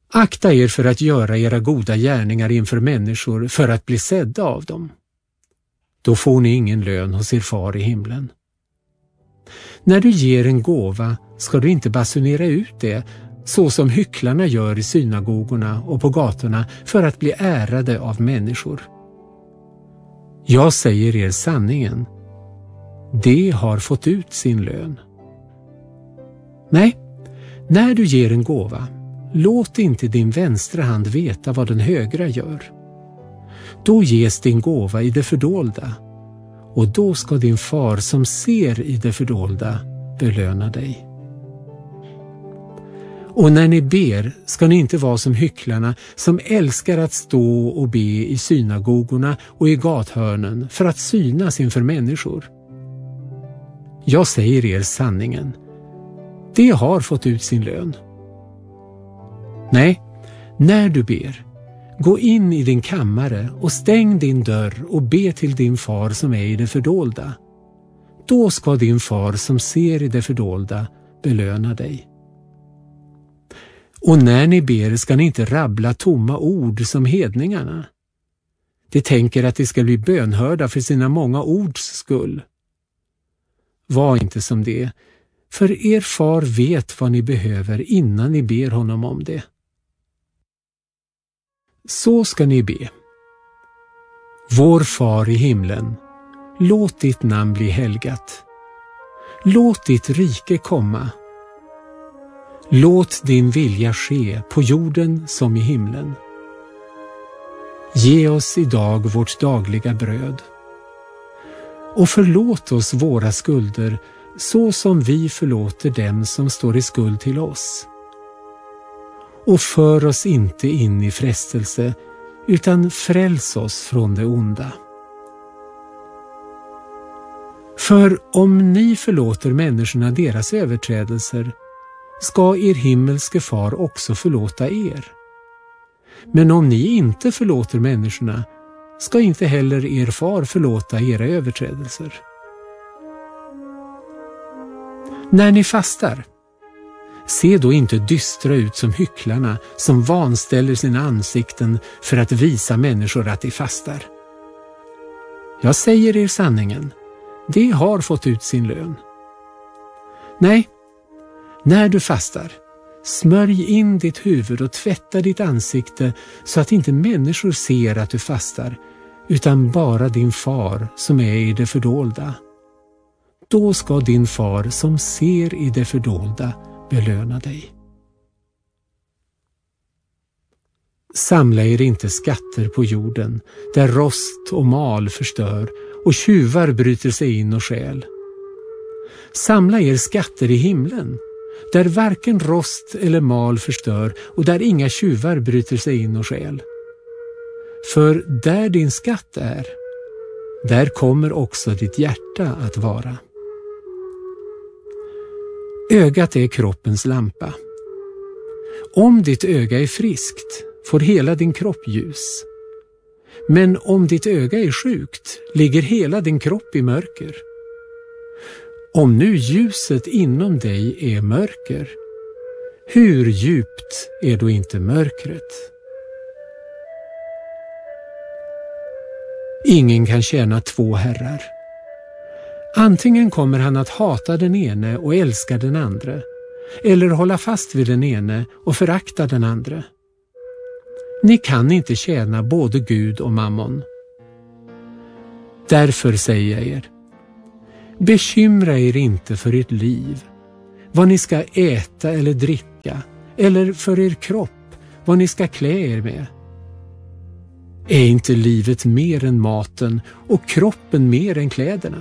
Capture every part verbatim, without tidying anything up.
Akta er för att göra era goda gärningar inför människor för att bli sedda av dem. Då får ni ingen lön hos er far i himlen. När du ger en gåva ska du inte basunera ut det så som hycklarna gör i synagogorna och på gatorna för att bli ärade av människor. Jag säger er sanningen. De har fått ut sin lön. Nej, när du ger en gåva, låt inte din vänstra hand veta vad den högra gör. Då ges din gåva i det fördolda, och då ska din far som ser i det fördolda belöna dig. Och när ni ber ska ni inte vara som hycklarna som älskar att stå och be i synagogorna och i gathörnen för att synas inför människor. Jag säger er sanningen. De har fått ut sin lön. Nej, när du ber, gå in i din kammare och stäng din dörr och be till din far som är i det fördolda. Då ska din far som ser i det fördolda belöna dig. Och när ni ber ska ni inte rabbla tomma ord som hedningarna. De tänker att de ska bli bönhörda för sina många ords skull. Var inte som det, för er far vet vad ni behöver innan ni ber honom om det. Så ska ni be. Vår far i himlen, låt ditt namn bli helgat. Låt ditt rike komma. Låt din vilja ske på jorden som i himlen. Ge oss idag vårt dagliga bröd. Och förlåt oss våra skulder så som vi förlåter dem som står i skuld till oss. Och för oss inte in i frestelse, utan fräls oss från det onda. För om ni förlåter människorna deras överträdelser, ska er himmelske far också förlåta er. Men om ni inte förlåter människorna, ska inte heller er far förlåta era överträdelser. När ni fastar, se då inte dystra ut som hycklarna som vanställer sina ansikten för att visa människor att de fastar. Jag säger er sanningen, de har fått ut sin lön. Nej, när du fastar, smörj in ditt huvud och tvätta ditt ansikte så att inte människor ser att du fastar, utan bara din far som är i det fördolda. Då ska din far som ser i det fördolda belöna dig. Samla er inte skatter på jorden, där rost och mal förstör och tjuvar bryter sig in och stjäl. Samla er skatter i himlen, där varken rost eller mal förstör och där inga tjuvar bryter sig in och stjäl. För där din skatt är, där kommer också ditt hjärta att vara. Ögat är kroppens lampa. Om ditt öga är friskt får hela din kropp ljus. Men om ditt öga är sjukt ligger hela din kropp i mörker. Om nu ljuset inom dig är mörker, hur djupt är då inte mörkret? Ingen kan tjäna två herrar. Antingen kommer han att hata den ene och älska den andra, eller hålla fast vid den ene och förakta den andra. Ni kan inte tjäna både Gud och mammon. Därför säger jag er, bekymra er inte för ert liv, vad ni ska äta eller dricka, eller för er kropp, vad ni ska klä er med. Är inte livet mer än maten och kroppen mer än kläderna?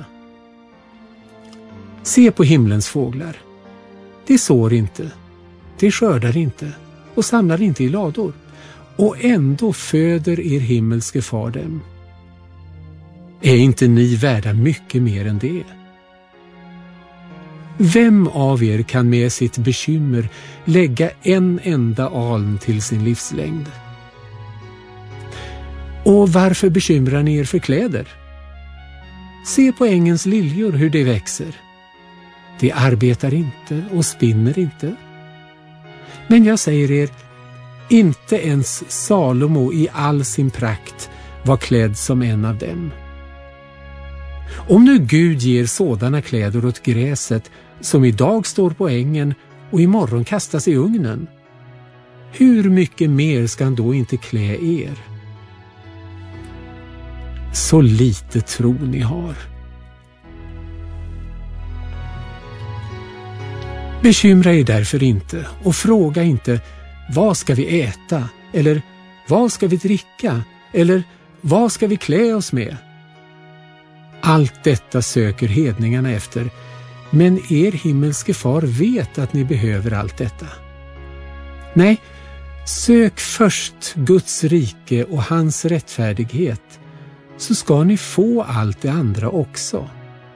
Se på himlens fåglar. De sår inte, de skördar inte och samlar inte i lador, och ändå föder er himmelske far dem. Är inte ni värda mycket mer än det? Vem av er kan med sitt bekymmer lägga en enda aln till sin livslängd? Och varför bekymrar ni er för kläder? Se på ängens liljor hur de växer. De arbetar inte och spinner inte. Men jag säger er, Inte ens Salomo i all sin prakt var klädd som en av dem. Om nu Gud ger sådana kläder åt gräset som idag står på ängen och imorgon kastas i ugnen, hur mycket mer ska han då inte klä er? Så lite tro ni har. Bekymra er därför inte och fråga inte vad ska vi äta eller vad ska vi dricka eller vad ska vi klä oss med? Allt detta söker hedningarna efter, men er himmelske far vet att ni behöver allt detta. Nej, sök först Guds rike och hans rättfärdighet, så ska ni få allt det andra också.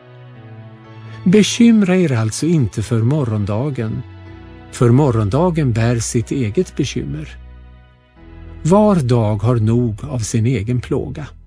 Bekymra er alltså inte för morgondagen, för morgondagen bär sitt eget bekymmer. Var dag har nog av sin egen plåga.